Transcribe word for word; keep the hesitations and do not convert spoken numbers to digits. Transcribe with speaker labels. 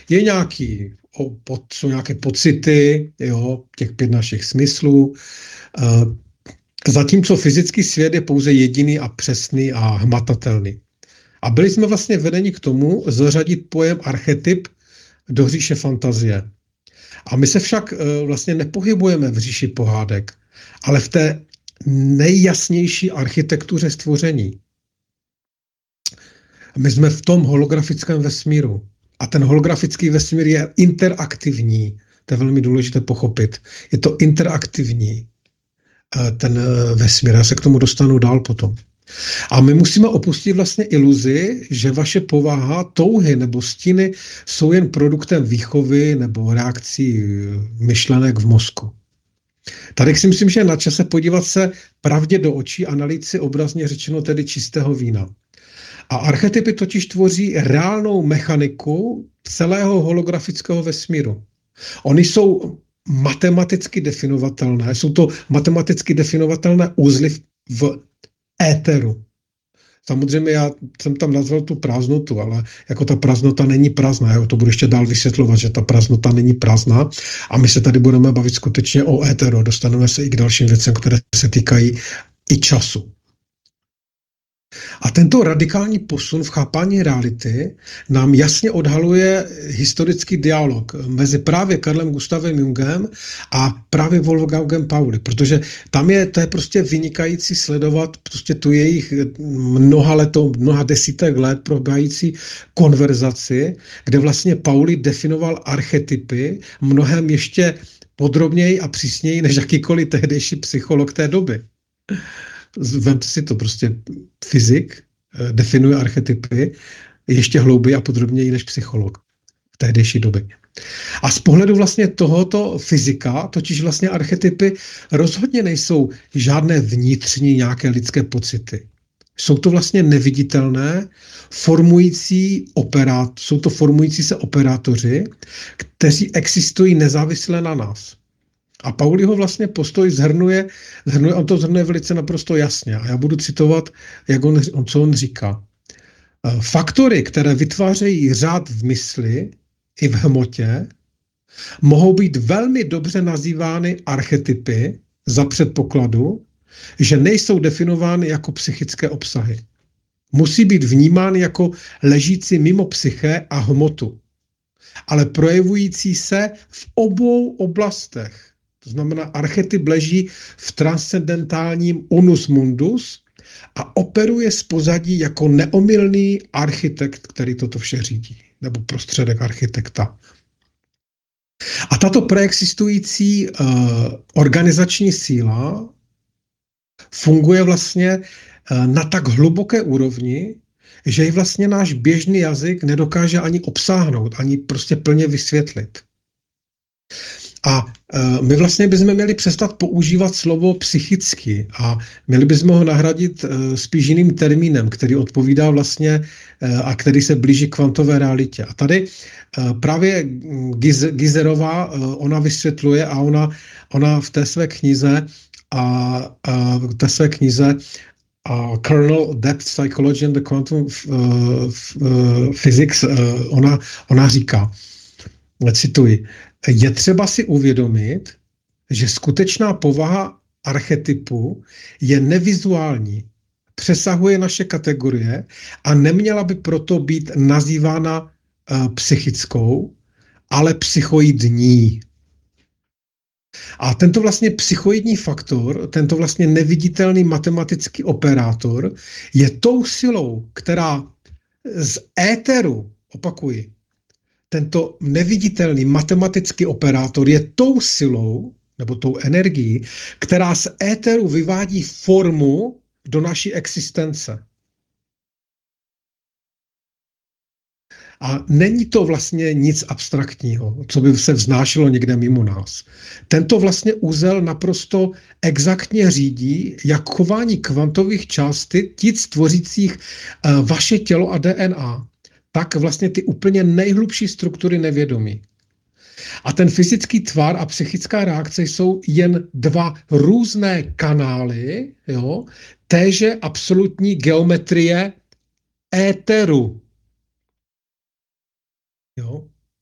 Speaker 1: je nějaký, o, pod, jsou nějaké pocity, jo, těch pět našich smyslů, uh, zatímco fyzický svět je pouze jediný a přesný a hmatatelný. A byli jsme vlastně vedeni k tomu zařadit pojem archetyp do říše fantazie. A my se však uh, vlastně nepohybujeme v říši pohádek, ale v té nejjasnější architektuře stvoření. My jsme v tom holografickém vesmíru. A ten holografický vesmír je interaktivní. To je velmi důležité pochopit. Je to interaktivní, ten vesmír. Já se k tomu dostanu dál potom. A my musíme opustit vlastně iluzi, že vaše povaha, touhy nebo stíny jsou jen produktem výchovy nebo reakcí myšlenek v mozku. Tady si myslím, že je na čase podívat se pravdě do očí a nalít si obrazně řečeno tedy čistého vína. A archetypy totiž tvoří reálnou mechaniku celého holografického vesmíru. Oni jsou matematicky definovatelné, jsou to matematicky definovatelné uzly v éteru. Samozřejmě já jsem tam nazval tu prázdnotu, ale jako ta prázdnota není prázdná. Já to budu ještě dál vysvětlovat, že ta prázdnota není prázdná a my se tady budeme bavit skutečně o éteru. Dostaneme se i k dalším věcem, které se týkají i času. A tento radikální posun v chápání reality nám jasně odhaluje historický dialog mezi právě Carlem Gustavem Jungem a právě Wolfgangem Pauli, protože tam je, to je prostě vynikající sledovat prostě tu jejich mnoha letou, mnoha desítek let probíhající konverzaci, kde vlastně Pauli definoval archetypy mnohem ještě podrobněji a přísněji než jakýkoliv tehdejší psycholog té doby. Vemte si to, prostě fyzik definuje archetypy ještě hlouběji a podrobněji než psycholog v tehdejší době. A z pohledu vlastně tohoto fyzika, totiž vlastně archetypy rozhodně nejsou žádné vnitřní nějaké lidské pocity. Jsou to vlastně neviditelné, formující operát, jsou to formující se operátoři, kteří existují nezávisle na nás. A Pauliho vlastně postoj zhrnuje, zhrnuje, on to zhrnuje velice naprosto jasně. A já budu citovat, jak on, co on říká. Faktory, které vytvářejí řád v mysli i v hmotě, mohou být velmi dobře nazývány archetypy za předpokladu, že nejsou definovány jako psychické obsahy. Musí být vnímány jako ležící mimo psyché a hmotu, ale projevující se v obou oblastech. To znamená, archetyp leží v transcendentálním unus mundus a operuje z pozadí jako neomylný architekt, který toto vše řídí, nebo prostředek architekta. A tato preexistující uh, organizační síla funguje vlastně uh, na tak hluboké úrovni, že ji vlastně náš běžný jazyk nedokáže ani obsáhnout, ani prostě plně vysvětlit. A uh, my vlastně bychom měli přestat používat slovo psychicky a měli bychom ho nahradit uh, spíš jiným termínem, který odpovídá vlastně uh, a který se blíží kvantové realitě. A tady uh, právě Giz, Gizerová, uh, ona vysvětluje a ona, ona v té své knize a, a v té své knize a Kernel Depth Psychology and the Quantum uh, uh, Physics, uh, ona, ona říká, cituji, je třeba si uvědomit, že skutečná povaha archetypu je nevizuální, přesahuje naše kategorie a neměla by proto být nazývána uh, psychickou, ale psychoidní. A tento vlastně psychoidní faktor, tento vlastně neviditelný matematický operátor je tou silou, která z éteru, opakuji, tento neviditelný matematický operátor je tou silou, nebo tou energií, která z éteru vyvádí formu do naší existence. A není to vlastně nic abstraktního, co by se vznášelo někde mimo nás. Tento vlastně úzel naprosto exaktně řídí, jak chování kvantových částic tvořících uh, vaše tělo a D N A, tak vlastně ty úplně nejhlubší struktury nevědomí. A ten fyzický tvar a psychická reakce jsou jen dva různé kanály, jo, téže absolutní geometrie éteru. Jo.